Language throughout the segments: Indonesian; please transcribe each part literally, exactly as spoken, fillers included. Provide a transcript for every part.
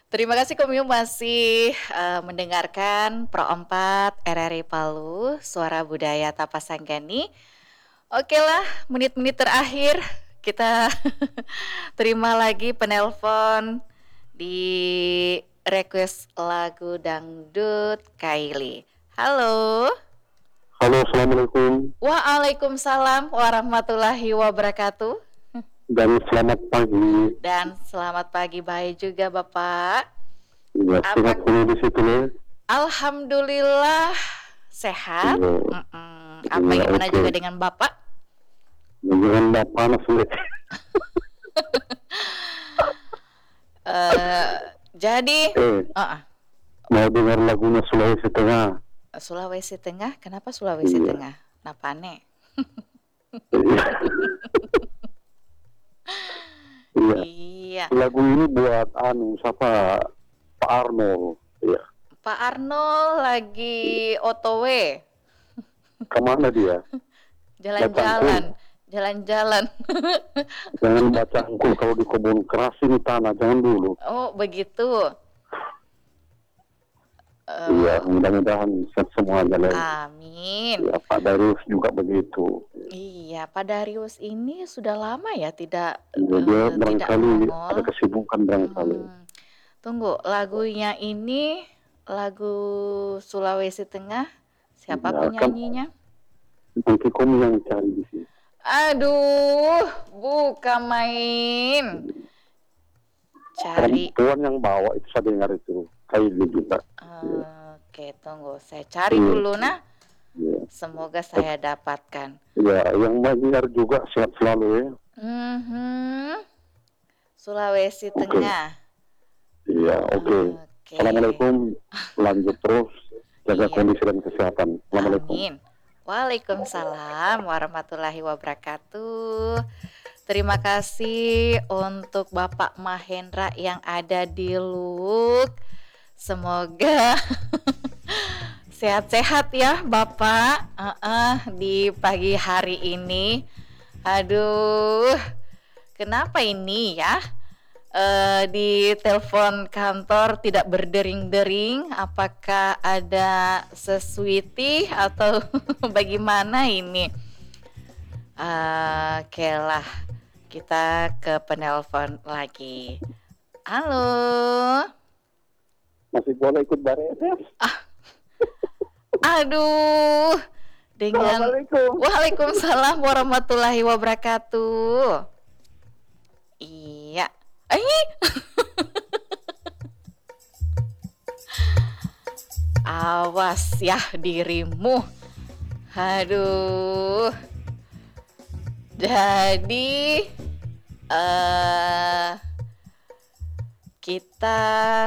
Terima kasih Komyu masih, eee, mendengarkan Pro empat R R I Palu, Suara Budaya Tapasanggani. Okelah, menit-menit terakhir kita terima lagi penelpon di request lagu dangdut Kylie. Halo. Halo, assalamualaikum. Waalaikumsalam warahmatullahi wabarakatuh. Dan selamat pagi. Dan selamat pagi, baik juga Bapak. Iya, sehat Apa semua di situ ya? Alhamdulillah sehat, Iya. mhm, apa Iya, gimana oke. juga dengan Bapak? Dengan Mbak panas sulit. Eee, jadi Eh, heeh. mau dengar lagunya Sulawesi Tengah? Sulawesi Tengah, kenapa Sulawesi Iya. Tengah? Napane? Iya. Iya. Iya. Lagu ini buat anu, siapa, Pak Arnold, iya. Pak Arnold lagi O T W. Ke mana dia? Jalan-jalan, jalan-jalan. Jangan baca angkul kalau di kebun keras ini tanah, jangan dulu. Oh, begitu. Eee Iya, mudah-mudahan sehat semuanya lah. Amin. Ya, Pak Darius juga begitu. Iya, Pak Darius ini sudah lama ya tidak, Iya, dia eee, tidak barangkali ada nongol. kesibukan barangkali. Mmm, tunggu, lagunya ini lagu Sulawesi Tengah, siapa Iya, kan penyanyinya? nanti kamu yang cari di sini. Aduh, bukan main. Cari. Perempuan yang bawa itu saya dengar itu, Kylie juga. Iya. Oke, tunggu saya cari Iya. dulu nah. Iya. Semoga saya dapatkan. Iya, yang mendengar juga sehat selalu ya. Mhm. Sulawesi Oke. Tengah. Iya, oke. Oke. Assalamualaikum, lanjut terus, jaga Iya. kondisi dan kesehatan. Assalamualaikum. Amin. Waalaikumsalam warahmatullahi wabarakatuh. Terima kasih untuk Bapak Mahendra yang ada di Luwuk. Semoga sehat-sehat ya Bapak, heeh, di pagi hari ini. Aduh, kenapa ini ya, eee, di telepon kantor tidak berdering-dering, apakah ada sesuiti atau bagaimana ini? Okelah, kita ke penelpon lagi. Halo. Masih boleh ikut baredes? Ah. Aduh, dengan Assalamualaikum. Waalaikumsalam warahmatullahi wabarakatuh. Iya. Ih. Awas ya dirimu. Aduh. Jadi, eee, kita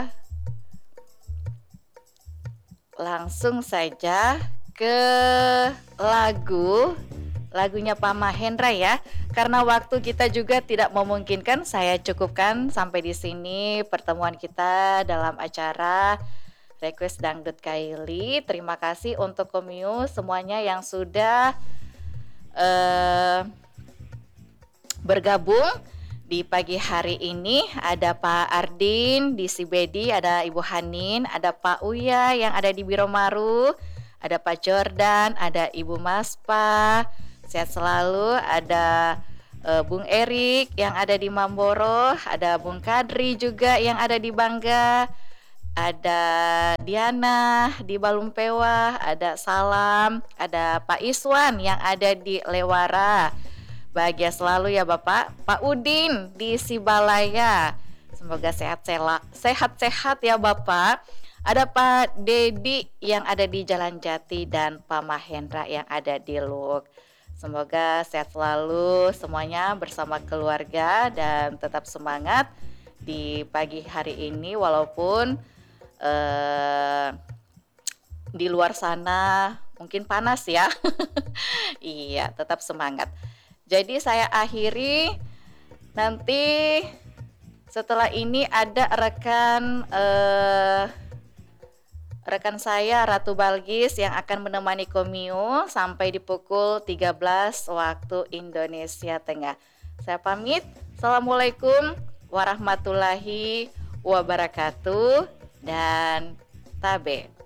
langsung saja ke lagu, lagunya Pak Mahendra ya. Karena waktu kita juga tidak memungkinkan, saya cukupkan sampai di sini pertemuan kita dalam acara Request Dangdut Kylie. Terima kasih untuk Komyu semuanya yang sudah eee, bergabung di pagi hari ini. Ada Pak Ardin di Sibedi, ada Ibu Hanin, ada Pak Uya yang ada di Biromaru, ada Pak Jordan, ada Ibu Maspa, sehat selalu, ada uh, Bung Erik yang ada di Mamboro, ada Bung Kadri juga yang ada di Bangga, ada Diana di Balumpewa, ada Salam, ada Pak Iswan yang ada di Lewara. Bahagia selalu ya Bapak. Pak Udin di Sibalaya. Semoga sehat-sehat ya Bapak. Ada Pak Dedi yang ada di Jalan Jati dan Pak Mahendra yang ada di Luwuk. Semoga sehat selalu semuanya bersama keluarga dan tetap semangat di pagi hari ini walaupun eh, di luar sana mungkin panas ya. Iya, tetap semangat. Jadi saya akhiri, nanti setelah ini ada rekan eh, rekan saya Ratu Balgis yang akan menemani Komyu sampai di pukul tiga belas waktu Indonesia Tengah. Saya pamit. Assalamualaikum warahmatullahi wabarakatuh dan tabe.